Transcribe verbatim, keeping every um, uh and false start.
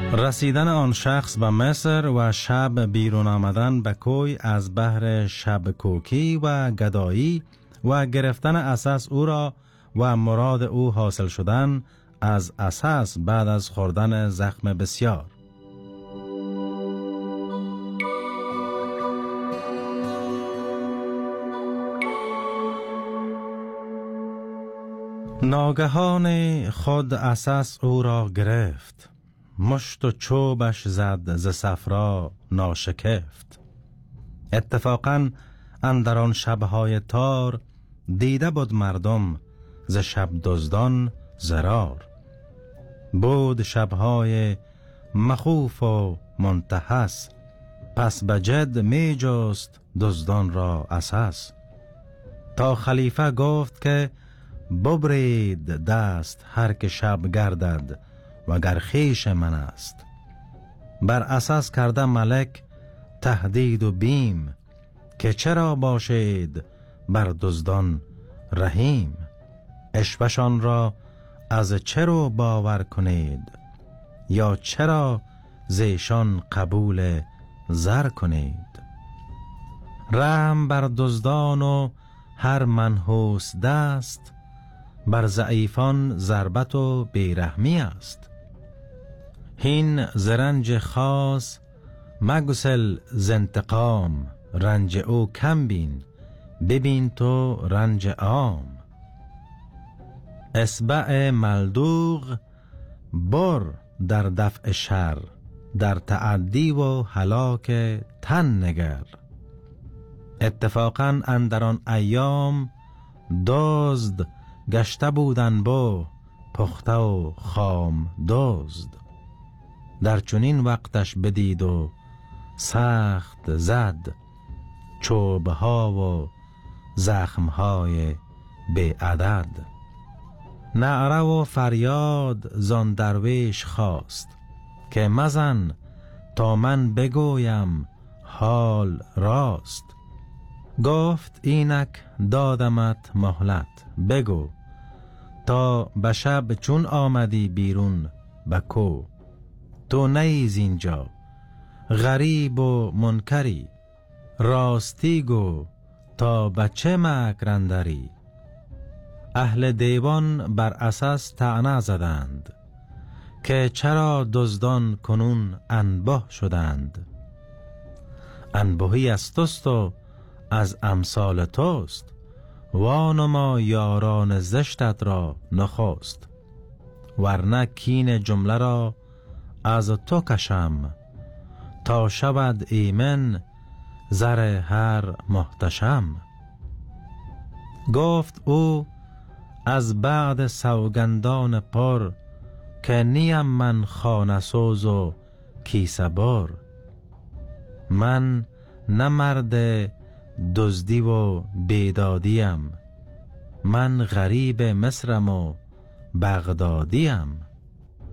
رسیدن آن شخص به مصر و شب بیرون آمدن به کوی از بحر شب کوکی و گدایی و گرفتن اساس او را و مراد او حاصل شدن از اساس بعد از خوردن زخم بسیار. ناگهان خود اساس او را گرفت، مشت و چوبش زد ز صفرا ناشکفت. اتفاقاً اندر آن شبهای تار دیده بود مردم ز شب دزدان ضرار. بود شبهای مخوف و منتحس، پس به جد می جست دزدان را اساس. تا خلیفه گفت که ببرید دست هر که شب گردد و گر خویش من است. بر اساس کرده ملک تهدید و بیم، که چرا باشید بر دزدان رحیم. عشوه‌شان را از چرا باور کنید، یا چرا زیشان قبول زر کنید. رحم بر دزدان و هر منحوس دست، بر ضعیفان ضربت و بیرحمی است. هین ز رنج خاص مگسل ز انتقام، رنج او کم بین ببین تو رنج عام. اصبع ملدوغ بر در دفع شر، در تعدی و هلاک تن نگر. اتفاقاً اندر آن ایام دزد گشته بودن با پخته و خام دزد. در چنین وقتش بدید و سخت زد، چوبها و زخمهای بی عدد. نعره و فریاد زان درویش خواست، که مزن تا من بگویم حال راست. گفت اینک دادمت مهلت، بگو تا به شب چون آمدی بیرون به کو. تو نیز اینجا غریب و منکری، راستی گو تا به چه مکر اندری. اهل دیوان بر اساس طعنه زدند، که چرا دزدان کنون انبه شدند. انبهی از توست و از امثال توست، وانما یاران زشتت را نخست. ورنه کین جمله را از تو کشم، تا شود ایمن زر هر محتشم. گفت او از بعد سوگندان پر، که نیم من خانه سوز و کیسه بر. من نه مرد دزدی و بیدادیم، من غریب مصرم و بغدادیم.